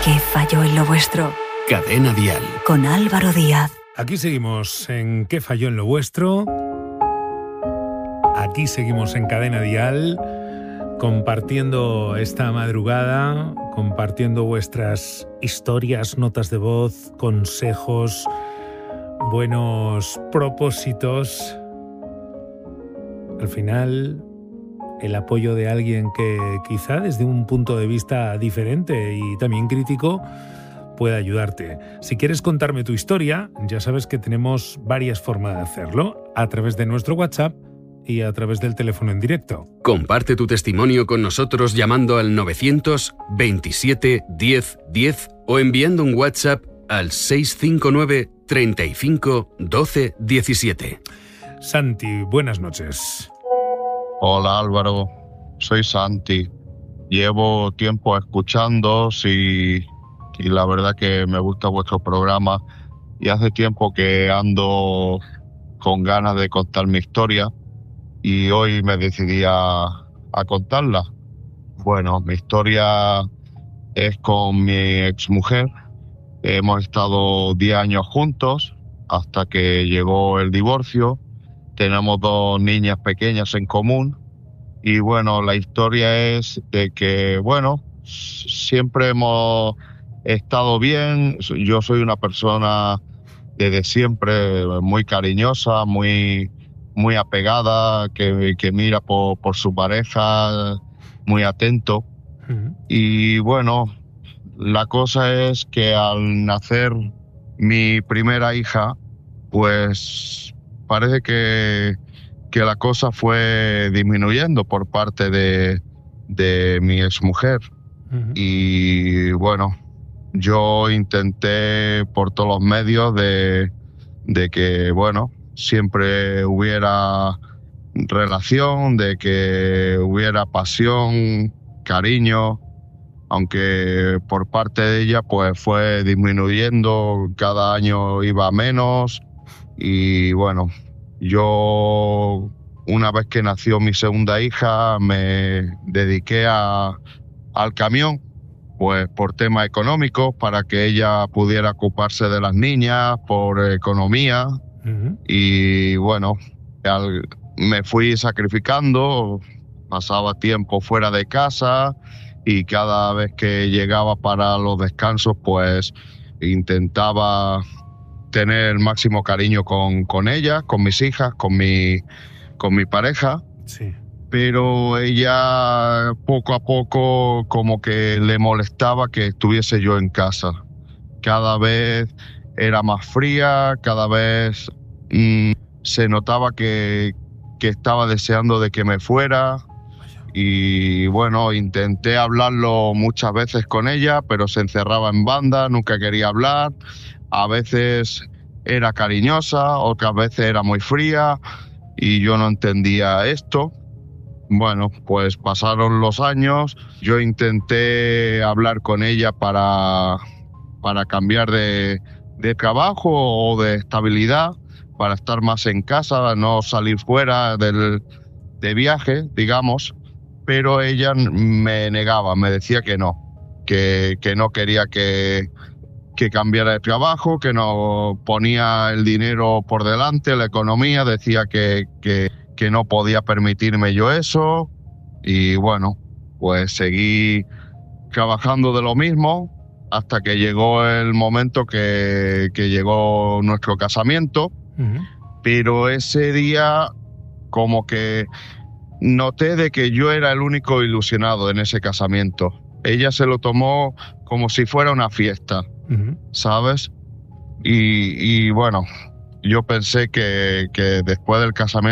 ¿Qué falló en lo vuestro? Cadena Dial. Con Álvaro Díaz. Aquí seguimos en ¿Qué falló en lo vuestro? Aquí seguimos en Cadena Dial, compartiendo esta madrugada, compartiendo vuestras historias, notas de voz, consejos, buenos propósitos. Al final, el apoyo de alguien que quizá desde un punto de vista diferente y también crítico puede ayudarte. Si quieres contarme tu historia, ya sabes que tenemos varias formas de hacerlo, a través de nuestro WhatsApp y a través del teléfono en directo. Comparte tu testimonio con nosotros llamando al 927 10 10 o enviando un WhatsApp al 659 35 12 17. Santi, buenas noches. Hola Álvaro, soy Santi. Llevo tiempo escuchándoos y la verdad que me gusta vuestro programa y hace tiempo que ando con ganas de contar mi historia y hoy me decidí a contarla. Bueno, mi historia es con mi exmujer. Hemos estado 10 años juntos hasta que llegó el divorcio. Tenemos 2 niñas pequeñas en común y bueno, la historia es de que, bueno, siempre hemos estado bien. Yo soy una persona desde siempre muy cariñosa, muy apegada, que mira por su pareja, muy atento. Uh-huh. Y bueno, la cosa es que al nacer mi primera hija, pues parece que la cosa fue disminuyendo por parte de mi exmujer. Uh-huh. Y bueno, yo intenté por todos los medios de que, bueno, siempre hubiera relación, de que hubiera pasión, cariño, aunque por parte de ella pues fue disminuyendo, cada año iba menos. Y bueno, yo una vez que nació mi segunda hija me dediqué al camión, pues por temas económicos, para que ella pudiera ocuparse de las niñas, por economía. Uh-huh. Y bueno, me fui sacrificando, pasaba tiempo fuera de casa y cada vez que llegaba para los descansos pues intentaba tener el máximo cariño con ella, con mis hijas, con mi pareja. Sí. Pero ella poco a poco como que le molestaba que estuviese yo en casa. Cada vez era más fría, cada vez se notaba que estaba deseando de que me fuera. Y bueno, intenté hablarlo muchas veces con ella, pero se encerraba en banda, nunca quería hablar. A veces era cariñosa, otras veces era muy fría y yo no entendía esto. Bueno, pues pasaron los años, yo intenté hablar con ella para cambiar de trabajo o de estabilidad, para estar más en casa, no salir fuera de viaje, digamos, pero ella me negaba, me decía que no quería que cambiara de trabajo, que no ponía el dinero por delante, la economía, decía que no podía permitirme yo eso. Y bueno, pues seguí trabajando de lo mismo hasta que llegó el momento que llegó nuestro casamiento. Uh-huh. Pero ese día como que noté de que yo era el único ilusionado en ese casamiento. Ella se lo tomó como si fuera una fiesta. Uh-huh. ¿Sabes? Y bueno, yo pensé que después del casamiento